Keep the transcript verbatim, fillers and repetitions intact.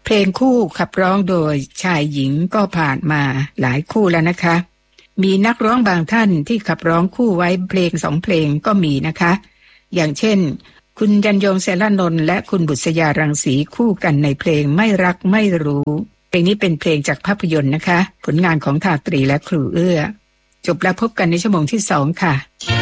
เพลงคู่ขับร้องโดยชายหญิงก็ผ่านมาหลายคู่แล้วนะคะมีนักร้องบางท่านที่ขับร้องคู่ไว้เพลงสองเพลงก็มีนะคะอย่างเช่นคุณยันยงเสรานนท์และคุณบุษยารังสีคู่กันในเพลงไม่รักไม่รู้เพลงนี้เป็นเพลงจากภาพยนตร์นะคะผลงานของทาตรีและครูเอื้อจบแล้วพบกันในชั่วโมงที่สองค่ะ